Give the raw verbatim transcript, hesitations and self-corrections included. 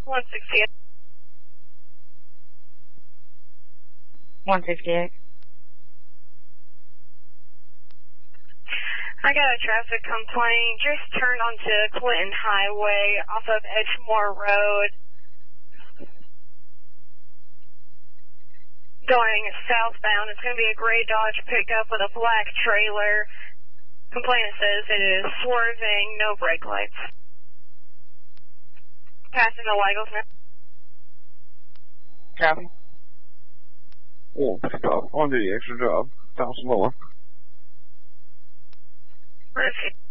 one sixty-eight. one fifty-eight. I got a traffic complaint. Just turned onto Clinton Highway off of Edgemore Road. Going southbound. It's going to be a gray Dodge pickup with a black trailer. Complainant says it is swerving, no brake lights. Passing the Weigels now. Copy. We'll pick up. I'll do the extra job. Down some more. Perfect.